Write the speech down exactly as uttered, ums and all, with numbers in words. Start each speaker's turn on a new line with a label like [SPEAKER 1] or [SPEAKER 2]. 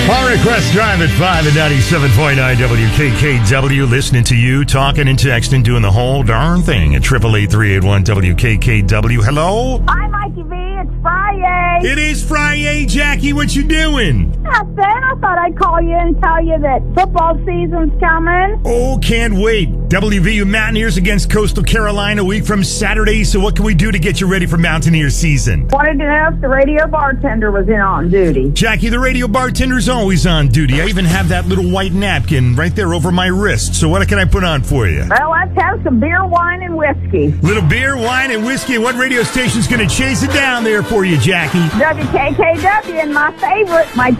[SPEAKER 1] All Request Drive at five at ninety-seven point nine W K K W. Listening to you, talking and texting, doing the whole darn thing at eight eight eight, three eight one, W K K W. Hello?
[SPEAKER 2] Hi, Mikey V. It's Friday.
[SPEAKER 1] It is Friday, Jackie. What you doing?
[SPEAKER 2] Nothing. I thought I'd call you and tell you that football season's coming.
[SPEAKER 1] Oh, can't wait. W V U Mountaineers against Coastal Carolina a week from Saturday. So what can we do to get you ready for Mountaineer season?
[SPEAKER 2] Wanted to know if the radio bartender was in on duty.
[SPEAKER 1] Jackie, the radio bartender's always on duty. I even have that little white napkin right there over my wrist. So what can I put on for you?
[SPEAKER 2] Well, let's have some beer, wine, and whiskey.
[SPEAKER 1] Little beer, wine, and whiskey. What radio station's going to chase it down there for you, Jackie?
[SPEAKER 2] W K K W and my favorite, my